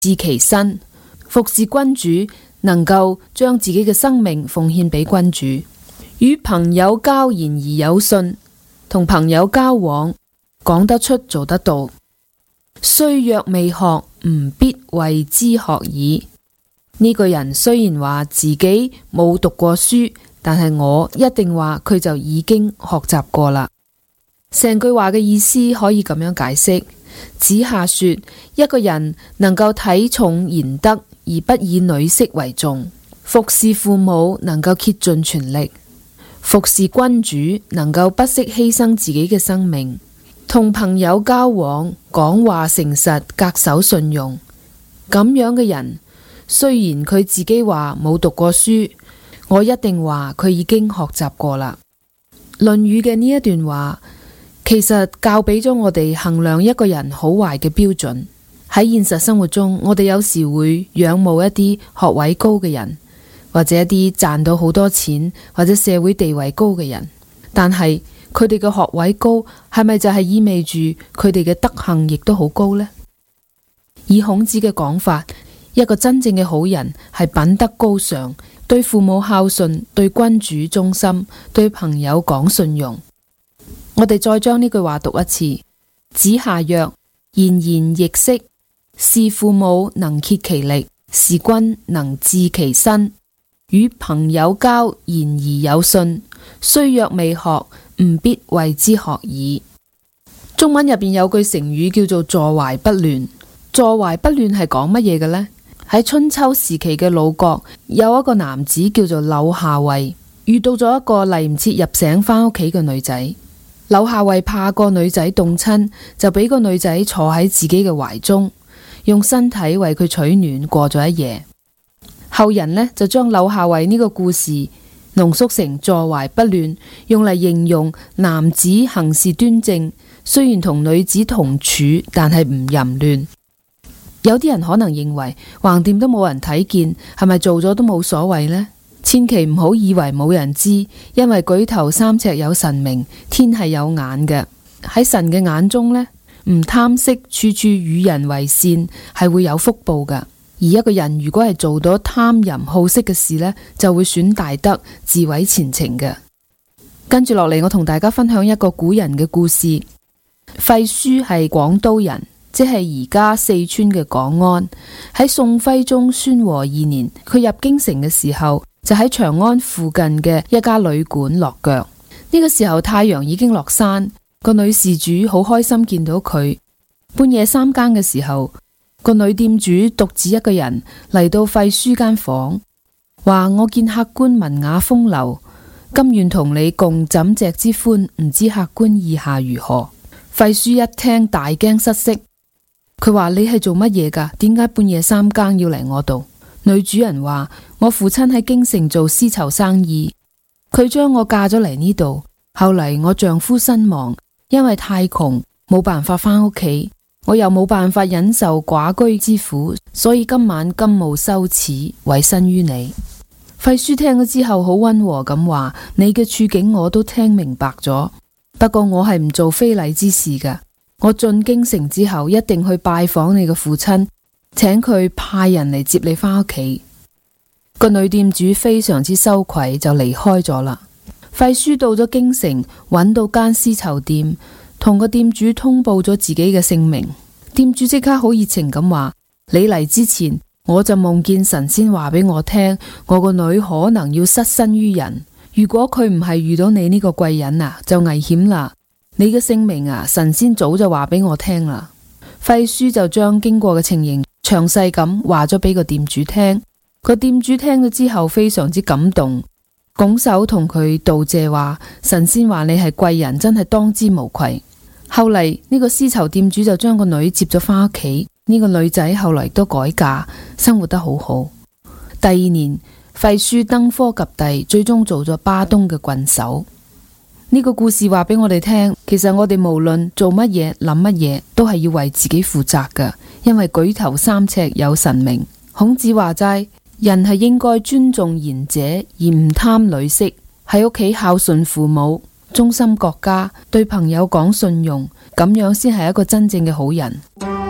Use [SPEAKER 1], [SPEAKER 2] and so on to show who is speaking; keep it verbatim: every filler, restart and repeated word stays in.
[SPEAKER 1] 治其身。服侍君主，能夠將自己嘅生命奉獻俾君主。與朋友交言而有信，同朋友交往，講得出做得到。雖若未學，吾必為之學矣。呢個人雖然話自己冇讀過書，但係我一定話佢就已經學習過啦。成句話嘅意思可以咁樣解釋，子夏說一個人能夠體重賢德而不以女色為重，服侍父母能夠竭盡全力，服侍君主能夠不惜犧牲自己嘅生命，同朋友交往講話誠實，恪守信用。咁樣嘅人，雖然佢自己話冇讀過書，我一定話佢已經學習過啦。論語嘅呢一段話，其實教俾咗我哋衡量一個人好壞嘅標準。喺現實生活中，我哋有時會仰慕一啲學位高嘅人，或者一啲賺到好多錢或者社會地位高嘅人，但係佢哋嘅學位高，係咪就係意味住佢哋嘅德行亦都好高呢？以孔子嘅講法，一個真正嘅好人係品德高尚，對父母孝順，對君主忠心，對朋友講信用。我哋再將呢句話讀一次：子夏曰，賢賢易色，事父母能竭其力，事君能治其身。與朋友交言而有信，雖若未學，吾必為之學矣。中文入邊有句成語叫做坐懷不亂。坐懷不亂係講乜嘢嘅呢？喺春秋時期嘅魯國，有一個男子叫做柳下惠，遇到咗一個嚟唔切入城返屋企嘅女仔。柳下惠怕個女仔凍親，就俾個女仔坐喺自己嘅懷中，用身體為佢取暖，過咗一夜。後人呢，就將柳下惠呢個故事濃縮成坐懷不亂，用嚟形容男子行事端正，雖然同女子同處，但係唔淫亂。有啲人可能認為橫掂都冇人睇見，係咪做咗都冇所謂呢？千祈唔好以為冇人知，因為舉頭三尺有神明，天係有眼嘅。喺神嘅眼中呢，唔貪色，處處與人為善，係會有福報㗎。而一個人如果係做到貪淫好色嘅事呢，就會損大德，自毀前程嘅。跟住落嚟，我同大家分享一個古人嘅故事。費舒係廣都人，即係而家四川嘅廣安。喺宋徽宗宣和二年，佢入京城嘅時候，就喺長安附近嘅一家旅館落腳。呢個時候太陽已經落山，個女事主好開心見到佢。半夜三更嘅時候，個女店主獨自一個人嚟到費舒間房，話我見客官文雅風流，甘願同你共枕席之歡，唔知客官意下如何？費舒一聽大驚失色，佢話你係做乜嘢噶？點解半夜三更要嚟我度？女主人話我父親喺京城做絲綢生意，佢將我嫁咗嚟呢度，後嚟我丈夫身亡，因為太窮冇辦法返屋企。我又冇辦法忍受寡居之苦，所以今晚甘冒羞恥，委身於你。費舒聽咗之後好溫和咁話，你嘅處境我都聽明白咗，不過我係唔做非禮之事㗎。我進京城之後一定去拜訪你嘅父親，請佢派人嚟接你返屋企。個女店主非常之羞愧，就離開咗啦。費舒到咗京城，揾到間絲綢店，同個店主通報咗自己嘅姓名。店主即刻好熱情咁話，你嚟之前我就夢見神仙話俾我聽，我個女可能要失身於人，如果佢唔係遇到你呢個貴人啊，就危險啦。你嘅姓名啊，神仙早就話俾我聽啦。費舒就將經過嘅情形詳細咁話咗俾個店主聽。個店主聽咗之後非常之感動，拱手同佢道謝，話神仙話你係貴人，真係當之無愧。後嚟呢個絲綢店主就將個女接咗返屋企，呢個女仔後來都改嫁，生活得好好。第二年，費舒登科及第，最終做咗巴東嘅郡守。呢個故事話俾我哋聽，其實我哋無論做乜嘢諗乜嘢，都係要為自己負責㗎，因為舉頭三尺有神明。孔子話齋，人係應該尊重賢者，而唔貪女色，喺屋企孝順父母，忠心國家，對朋友講信用，咁樣先係一個真正嘅好人。